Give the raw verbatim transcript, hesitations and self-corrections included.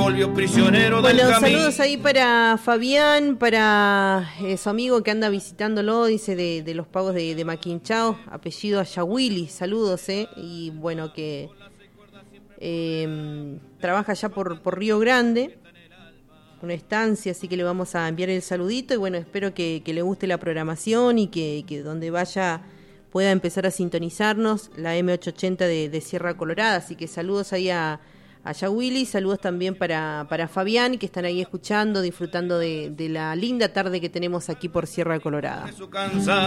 volvió prisionero bueno, del camino. Saludos ahí para Fabián, para eh, su amigo que anda visitándolo, dice de, de los pagos de, de Maquinchao, apellido Ayawili, saludos, eh, y bueno, que eh, trabaja allá por, por Río Grande, una estancia, así que le vamos a enviar el saludito, y bueno, espero que, que le guste la programación y que, que donde vaya pueda empezar a sintonizarnos, la eme ochocientos ochenta de, de Sierra Colorada, así que saludos ahí a Allá Willy, saludos también para, para Fabián, que están ahí escuchando, disfrutando de, de la linda tarde que tenemos aquí por Sierra Colorada.